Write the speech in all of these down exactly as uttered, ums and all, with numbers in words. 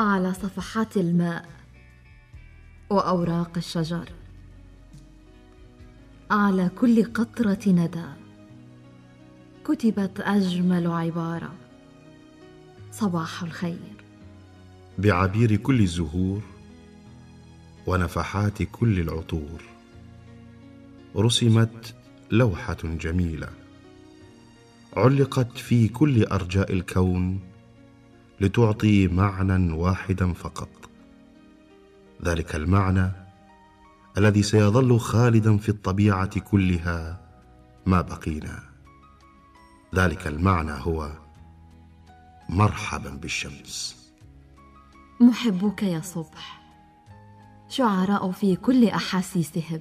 على صفحات الماء وأوراق الشجر، على كل قطرة ندى كتبت أجمل عبارة: صباح الخير. بعبير كل الزهور ونفحات كل العطور رسمت لوحة جميلة علقت في كل أرجاء الكون لتعطي معنى واحدا فقط، ذلك المعنى الذي سيظل خالدا في الطبيعة كلها ما بقينا. ذلك المعنى هو مرحبا بالشمس. محبوك يا صبح شعراء في كل أحاسيسهم،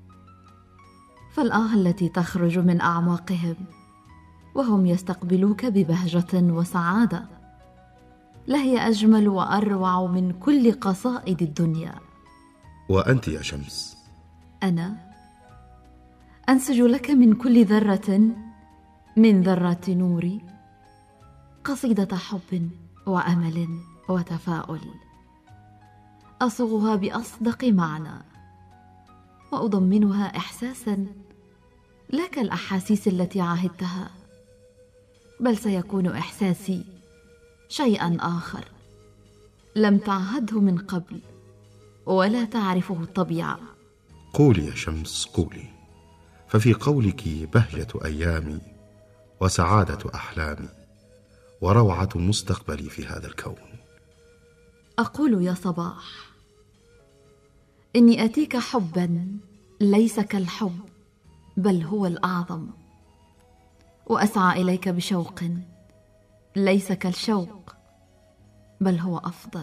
فالآه التي تخرج من أعماقهم وهم يستقبلوك ببهجة وسعادة لهي أجمل وأروع من كل قصائد الدنيا. وأنت يا شمس؟ أنا أنسج لك من كل ذرة من ذرات نوري قصيدة حب وأمل وتفاؤل، أصوغها بأصدق معنى وأضمنها إحساسا لا كالأحاسيس التي عاهدتها، بل سيكون إحساسي شيئا آخر لم تعهده من قبل ولا تعرفه الطبيعة. قولي يا شمس قولي، ففي قولك بهجة أيامي وسعادة أحلامي وروعة مستقبلي في هذا الكون. أقول يا صباح إني أتيك حبا ليس كالحب بل هو الأعظم، وأسعى إليك بشوق ليس كالشوق بل هو أفضل،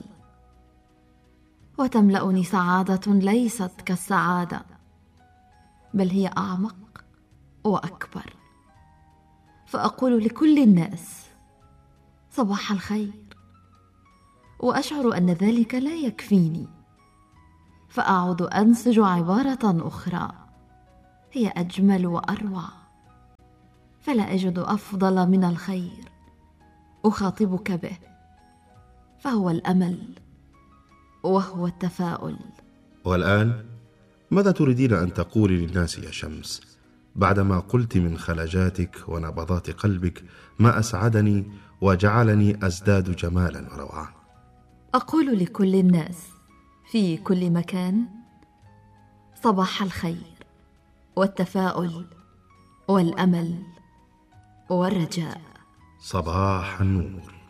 وتملأني سعادة ليست كالسعادة بل هي أعمق وأكبر، فأقول لكل الناس صباح الخير، وأشعر أن ذلك لا يكفيني، فأعود أنسج عبارة أخرى هي أجمل وأروع، فلا أجد أفضل من الخير أخاطبك به، فهو الأمل وهو التفاؤل. والآن ماذا تريدين أن تقولي للناس يا شمس بعدما قلت من خلجاتك ونبضات قلبك ما أسعدني وجعلني أزداد جمالا وروعة؟ أقول لكل الناس في كل مكان صباح الخير والتفاؤل والأمل والرجاء. صباح النور.